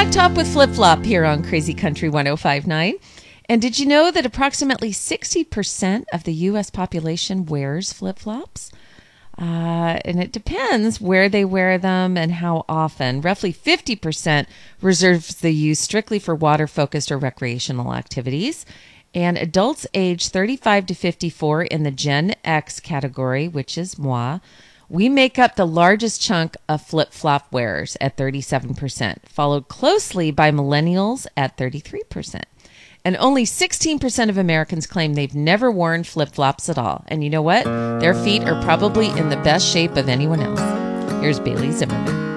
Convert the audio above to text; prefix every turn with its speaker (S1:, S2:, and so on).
S1: Top with Flip Flop here on Crazy Country 105.9. And did you know that approximately 60% of the U.S. population wears flip-flops? And it depends where they wear them and how often. Roughly 50% reserves the use strictly for water-focused or recreational activities. And adults age 35 to 54 in the Gen X category, which is moi, we make up the largest chunk of flip-flop wearers at 37%, followed closely by millennials at 33%. And only 16% of Americans claim they've never worn flip-flops at all. And you know what? Their feet are probably in the best shape of anyone else. Here's Bailey Zimmerman.